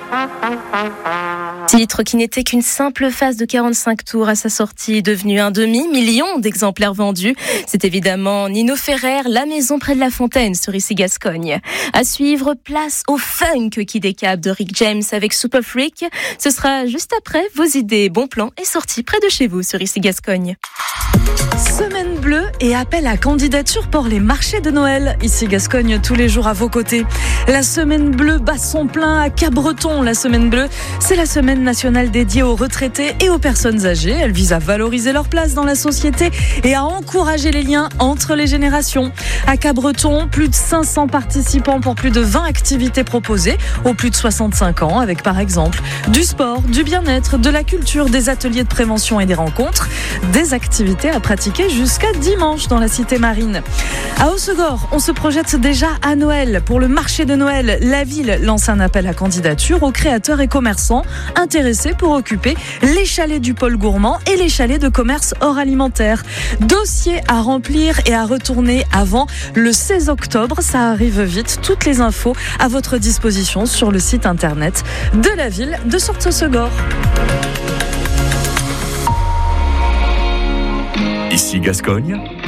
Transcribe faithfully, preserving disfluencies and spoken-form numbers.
Titre qui n'était qu'une simple phase de quarante-cinq tours à sa sortie est devenu un demi-million d'exemplaires vendus. C'est évidemment Nino Ferrer, La Maison près de la Fontaine sur Ici Gascogne. À suivre, place au funk qui décape de Rick James avec Super Freak. Ce sera juste après vos idées, bons plans et sorties près de chez vous sur Ici Gascogne. Semaine bleue et appel à candidature pour les marchés de Noël. Ici Gascogne, tous les jours à vos côtés. La semaine bleue bat son plein à Cabreton. La semaine bleue, c'est la semaine nationale dédiée aux retraités et aux personnes âgées. Elle vise à valoriser leur place dans la société et à encourager les liens entre les générations. À Cabreton, plus de cinq cents participants pour plus de vingt activités proposées aux plus de soixante-cinq ans, avec par exemple du sport, du bien-être, de la culture, des ateliers de prévention et des rencontres, des activités à pratiquer jusqu'à dimanche dans la cité marine. À Hossegor, on se projette déjà à Noël. Pour le marché de Noël, la ville lance un appel à candidature aux créateurs et commerçants intéressés pour occuper les chalets du pôle gourmand et les chalets de commerce hors alimentaire. Dossier à remplir et à retourner avant le seize octobre. Ça arrive vite. Toutes les infos à votre disposition sur le site internet de la ville de Sourtes-Hossegor. Ici Gascogne,